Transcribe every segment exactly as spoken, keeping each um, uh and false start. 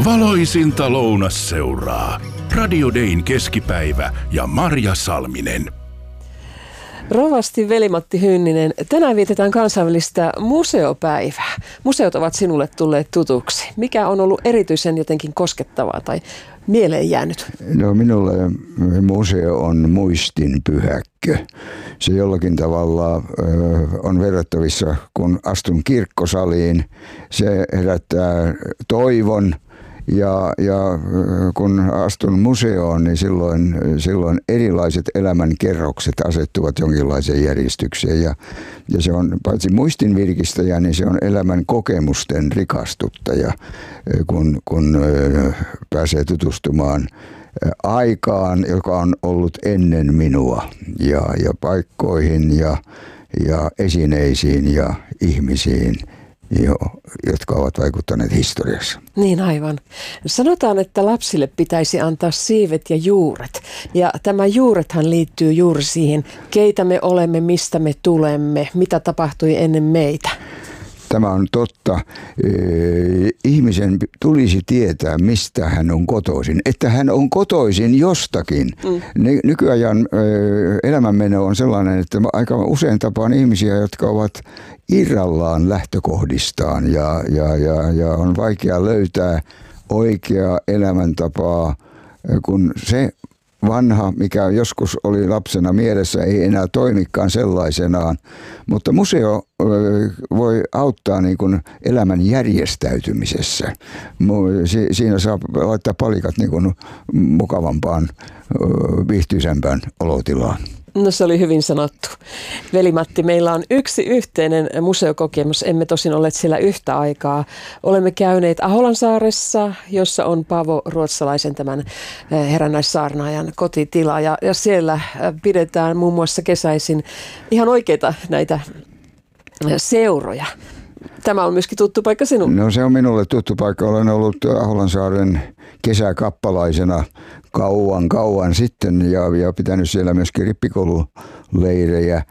Valoisinta lounasseuraa. Radio Dayn keskipäivä ja Marja Salminen. Rovasti Veli-Matti Hynninen, tänään vietetään kansainvälistä museopäivää. Museot ovat sinulle tulleet tutuksi. Mikä on ollut erityisen jotenkin koskettavaa tai mieleen jäänyt? No minulle museo on muistinpyhäkkö. Se jollakin tavalla ö, on verrattavissa, kun astun kirkkosaliin. Se herättää toivon. Ja, ja kun astun museoon, niin silloin, silloin erilaiset elämän kerrokset asettuvat jonkinlaiseen järjestykseen. Ja, ja se on paitsi muistin virkistäjä, niin se on elämän kokemusten rikastuttaja, kun, kun pääsee tutustumaan aikaan, joka on ollut ennen minua, ja, ja paikkoihin ja, ja esineisiin ja ihmisiin, Jo, jotka ovat vaikuttaneet historiassa. Niin aivan. Sanotaan, että lapsille pitäisi antaa siivet ja juuret. Ja tämä juurethan liittyy juuri siihen, keitä me olemme, mistä me tulemme, mitä tapahtui ennen meitä. Tämä on totta. Ihmisen tulisi tietää, mistä hän on kotoisin. Että hän on kotoisin jostakin. Mm. Nykyajan elämänmeno on sellainen, että aika usein tapaan ihmisiä, jotka ovat irrallaan lähtökohdistaan. Ja, ja, ja, ja on vaikea löytää oikeaa elämäntapaa, kun se vanha, mikä joskus oli lapsena mielessä, ei enää toimikaan sellaisenaan. Mutta museo voi auttaa niin kuin elämän järjestäytymisessä. Siinä saa laittaa palikat niin kuin mukavampaan, viihtyisämpään olotilaan. No se oli hyvin sanottu. Veli-Matti, meillä on yksi yhteinen museokokemus. Emme tosin ole siellä yhtä aikaa. Olemme käyneet Aholansaaressa, jossa on Paavo Ruotsalaisen tämän herännäissaarnaajan kotitila. Ja, ja siellä pidetään muun muassa kesäisin ihan oikeita näitä seuroja. Tämä on myöskin tuttu paikka sinulle. No se on minulle tuttu paikka. Olen ollut Aholansaaren kesäkappalaisena kauan kauan sitten ja, ja pitänyt siellä myöskin rippikoululeirejä.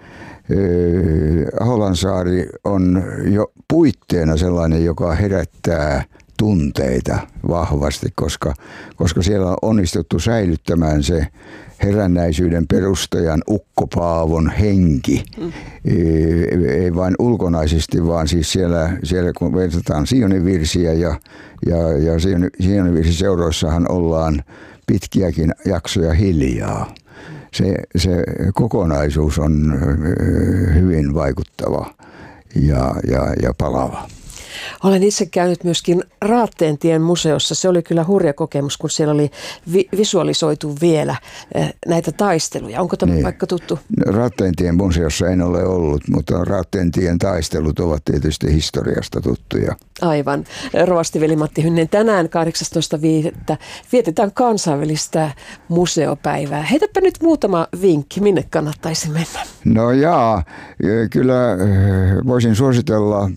Aholansaari on jo puitteena sellainen, joka herättää tunteita vahvasti, koska, koska siellä on onnistuttu säilyttämään se herännäisyyden perustajan Ukko Paavon henki. Mm. Ei vain ulkonaisesti, vaan siis siellä, siellä kun vertataan Sionin virsiä ja, ja, ja Sionin virsiseuroissahan ollaan pitkiäkin jaksoja hiljaa. Se, se kokonaisuus on hyvin vaikuttava ja, ja, ja palava. Olen itse käynyt myöskin Raatteentien museossa. Se oli kyllä hurja kokemus, kun siellä oli vi- visualisoitu vielä näitä taisteluja. Onko tämä niin paikka tuttu? No, Raatteentien museossa en ole ollut, mutta Raatteentien taistelut ovat tietysti historiasta tuttuja. Aivan. Rovasti Veli-Matti Hynninen, tänään kahdeksastoista viidettä vietetään kansainvälistä museopäivää. Heitäpä nyt muutama vinkki, minne kannattaisi mennä. No jaa, kyllä voisin suositella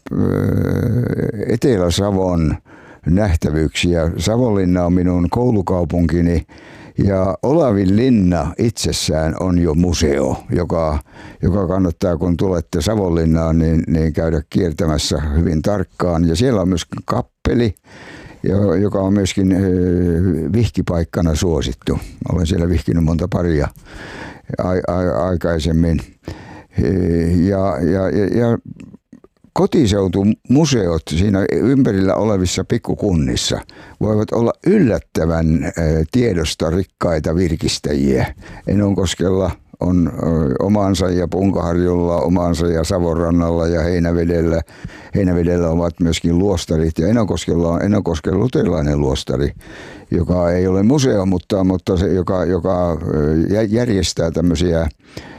Etelä-Savon nähtävyyksiä. Savonlinna on minun koulukaupunkini ja Olavinlinna itsessään on jo museo, joka, joka kannattaa, kun tulette Savonlinnaan, niin, niin käydä kiertämässä hyvin tarkkaan. Ja siellä on myös kappeli, joka on myöskin vihkipaikkana suosittu. Olen siellä vihkinyt monta paria a- a- aikaisemmin. Ja, ja, ja, ja kotiseutumuseot siinä ympärillä olevissa pikkukunnissa voivat olla yllättävän tiedosta rikkaita virkistäjiä. Enonkoskella on omansa ja Punkaharjulla omansa ja Savonrannalla ja Heinävedellä. Heinävedellä ovat myöskin luostarit ja Enonkoskella on Enonkosken luterilainen luostari, joka ei ole museo, mutta, mutta se, joka, joka järjestää tämmöisiä